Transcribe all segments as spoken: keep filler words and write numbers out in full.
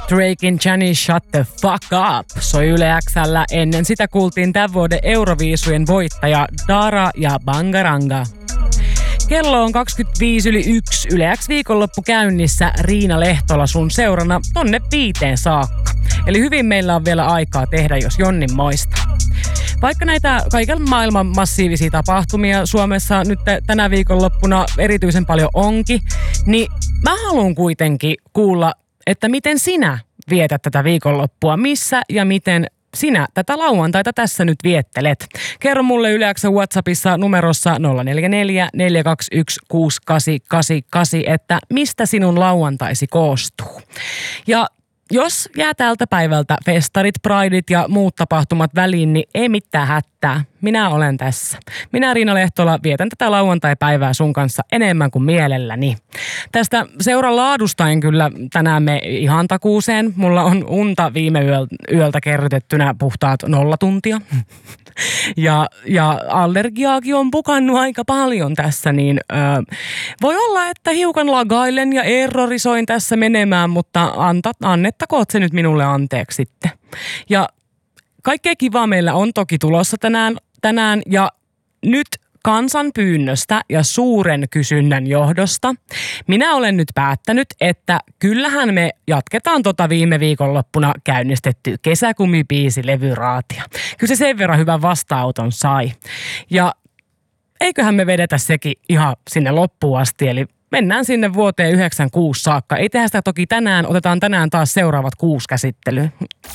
Drakein Johnny Shut the Fuck Up soi Yle X:llä. Ennen sitä kuultiin tämän vuoden Euroviisujen voittaja Dara ja Bangaranga. Kello on kaksikymmentäviisi yli yksi. Yle X viikonloppu käynnissä. Riina Lehtola sun seurana tonne viiteen saakka. Eli hyvin meillä on vielä aikaa tehdä, jos Jonnin moistaa. Vaikka näitä kaiken maailman massiivisia tapahtumia Suomessa nyt tänä viikonloppuna erityisen paljon onkin, niin mä haluan kuitenkin kuulla, että miten sinä vietät tätä viikonloppua, missä ja miten sinä tätä lauantaita tässä nyt viettelet. Kerro mulle Yle X:n WhatsAppissa numerossa nolla neljä neljä neljä kaksi yksi kuusi kahdeksan kahdeksan kahdeksan, että mistä sinun lauantaisi koostuu. Ja jos jää tältä päivältä festarit, prideit ja muut tapahtumat väliin, niin ei mitään hätää. Minä olen tässä. Minä, Riina Lehtola, vietän tätä lauantai-päivää sun kanssa enemmän kuin mielelläni. Tästä seuran laadusta en kyllä tänään mene ihan takuuseen. Mulla on unta viime yöltä kerrytettynä puhtaat nolla tuntia. Ja, ja allergiaakin on pukannut aika paljon tässä, niin ö, voi olla, että hiukan lagailen ja errorisoin tässä menemään, mutta anta, annettakoot se nyt minulle anteeksi sitten. Ja kaikkea kivaa meillä on toki tulossa tänään, tänään ja nyt kansan pyynnöstä ja suuren kysynnän johdosta minä olen nyt päättänyt, että kyllähän me jatketaan tota viime viikonloppuna käynnistettyä kesäkumibiisi-levyraatia. Kyllä se sen verran hyvän vastaanoton sai. Ja eiköhän me vedetä sekin ihan sinne loppuun asti, eli mennään sinne vuoteen yhdeksänkymmentäkuusi saakka. Ei tehdä sitä toki tänään, otetaan tänään taas seuraavat kuusi käsittelyä.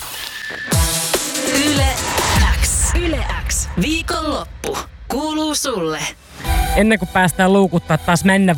Yle X. Yle X. Viikonloppu kuuluu sulle. Ennen kuin päästään luukuttaa taas mennä